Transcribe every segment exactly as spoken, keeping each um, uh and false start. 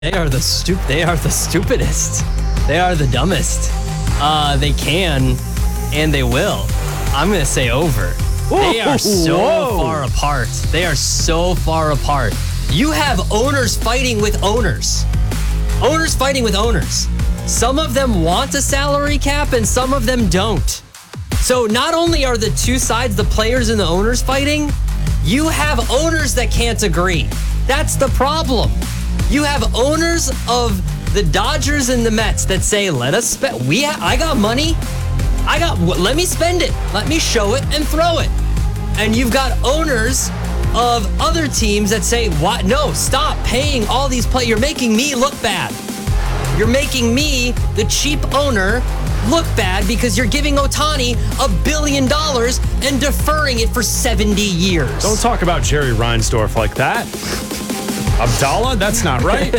They are the stup- They are the stupidest. They are the dumbest. Uh, they can, and they will. I'm gonna say over. They are so Whoa. far apart. They are so far apart. You have owners fighting with owners. Owners fighting with owners. Some of them want a salary cap, and some of them don't. So not only are the two sides, the players and the owners, fighting, you have owners that can't agree. That's the problem. You have owners of the Dodgers and the Mets that say, "Let us spend. We, ha- I got money. I got. Let me spend it. Let me show it and throw it." And you've got owners of other teams that say, "What? No, stop paying all these players. You're making me look bad. You're making me, the cheap owner, look bad because you're giving Ohtani a billion dollars and deferring it for seventy years." Don't talk about Jerry Reinsdorf like that. Abdallah, that's not right.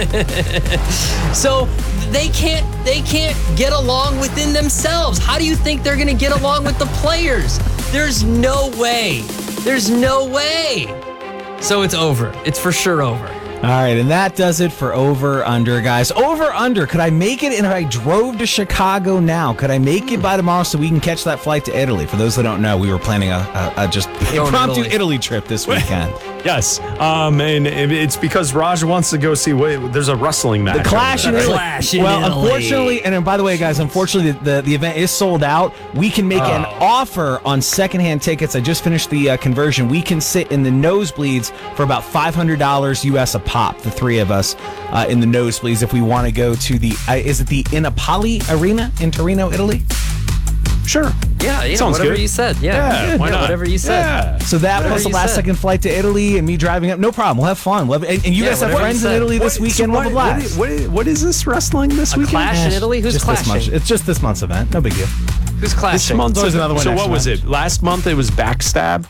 So they can't they can't get along within themselves. How do you think they're going to get along with the players? There's no way. There's no way. So it's over. It's for sure over. All right, and that does it for Over Under, guys. Over Under, could I make it? And if I drove to Chicago now, could I make it by tomorrow so we can catch that flight to Italy? For those that don't know, we were planning a, a, a just impromptu Italy. Italy trip this weekend. Yes, um, and it's because Raj wants to go see. Wait, there's a wrestling match. The Clash in The Italy. Clash in well, Italy. unfortunately, and by the way, guys, unfortunately, the, the event is sold out. We can make Oh. an offer on secondhand tickets. I just finished the uh, conversion. We can sit in the nosebleeds for about five hundred dollars U S a pop, the three of us uh, in the nosebleeds, if we want to go to the, uh, is it the Inapoli Arena in Torino, Italy? Sure. Yeah, yeah, Sounds whatever good. you said. Yeah, Yeah, why not? Whatever you said. Yeah. So that Whatever plus the you last said. second flight to Italy and me driving up, no problem. We'll have fun. We'll have, and, and you Yeah, guys have whatever friends you in said. Italy this What- weekend. so We'll have a what, blast. what, what, what is this wrestling this A weekend? clash in Italy? Who's just this clashing? month. It's just this month's event. No big deal. Who's This clashing? month, There's another one so next what was month. it? Last month it was Backstab.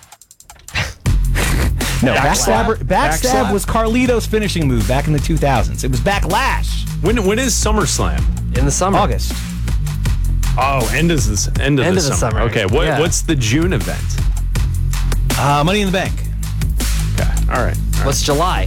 No, Backstab? Backstab, Backstab Backslap? was Carlito's finishing move back in the two thousands. It was Backlash. When when is SummerSlam? In the summer. August. Oh, end of this end of, End the, of the summer. summer. Okay, what Yeah. what's the June event? Uh, Money in the Bank. Okay, all right. All right. What's July?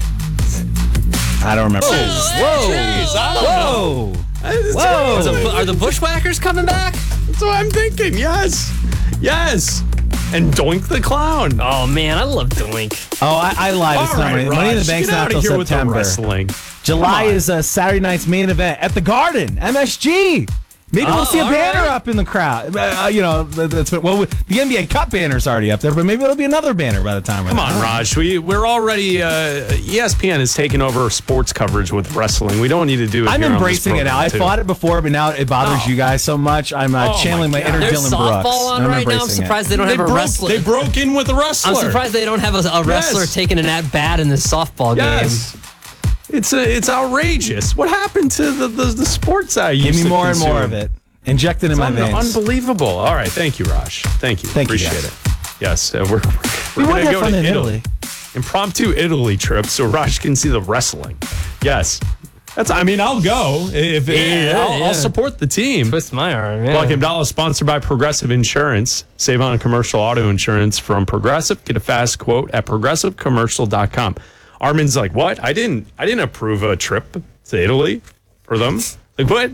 I don't remember. Whoa. Jeez, I don't Whoa. know. Whoa. Is it- Are the Bushwhackers coming back? That's what I'm thinking. Yes, yes. And Doink the Clown. Oh, man, I love Doink. Oh, I, I lied. It's All not right, Money, Money in the Raj, Bank's get not out till of here with the September. wrestling. July Come on. is uh, Saturday night's main event at the Garden, M S G. Maybe Oh, we'll see a all banner right. up in the crowd. Uh, you know, that's well, the N B A Cup banner's already up there, but maybe it'll be another banner by the time. Come on, Raj. We we're already uh, E S P N has taken over sports coverage with wrestling. We don't need to do it. I'm here on this embracing it now. I program, too. fought it before, but now it bothers Oh. you guys so much. I'm uh, Oh, channeling my my, inner God. There's Dylan Brooks. softball on I'm right now. I'm embracing it. surprised they don't They have a broke, wrestler. they broke in with a wrestler. I'm surprised they don't have a, a wrestler Yes. taking an at bat in the softball Yes. It's a, it's outrageous. What happened to the the, the sports I used Give me to more and more consume? of it. Inject it in It's my un- veins. unbelievable. All right, thank you, Raj. Thank you. Thank you, Appreciate guys. it. Yes, uh, we're we're, We we're would gonna have go fun to in Italy. Italy. Impromptu Italy trip so Raj can see the wrestling. Yes, that's. I mean, I'll go if Yeah, I'll, yeah. I'll support the team. Twist my arm. Yeah. Lucky Abdallah is sponsored by Progressive Insurance. Save on commercial auto insurance from Progressive. Get a fast quote at progressive commercial dot com. Armin's like, what? I didn't. I didn't approve a trip to Italy for them. Like what?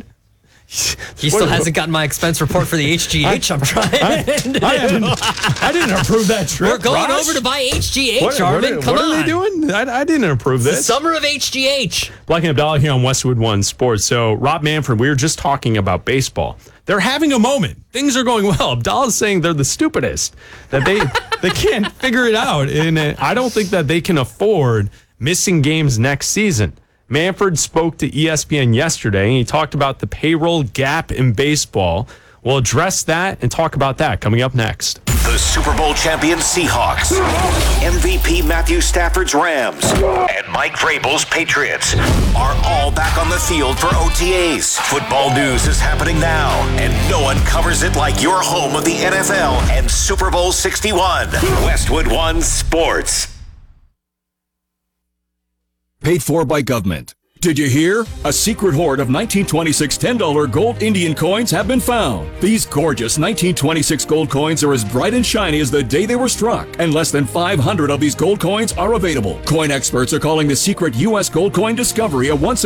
He still hasn't gotten my expense report for the H G H. I'm trying. I, haven't- I didn't approve that trip. We're going Raj. over to buy H G H, What, what, Armin. are, Come what on. are they doing? I, I didn't approve The this. summer of H G H. Black and Abdallah here on Westwood One Sports. So, Rob Manfred, we were just talking about baseball. They're having a moment. Things are going well. Abdallah's saying they're the stupidest, that they they can't figure it out. And uh, I don't think that they can afford missing games next season. Manfred spoke to E S P N yesterday, and he talked about the payroll gap in baseball. We'll address that and talk about that coming up next. The Super Bowl champion Seahawks, M V P Matthew Stafford's Rams, and Mike Vrabel's Patriots are all back on the field for O T As. Football news is happening now, and no one covers it like your home of the N F L and Super Bowl sixty-one. Westwood One Sports. Paid for by government. Did you hear? A secret hoard of nineteen twenty-six ten dollar gold Indian coins have been found. These gorgeous nineteen twenty-six gold coins are as bright and shiny as the day they were struck, and less than five hundred of these gold coins are available. Coin experts are calling the secret U S gold coin discovery a once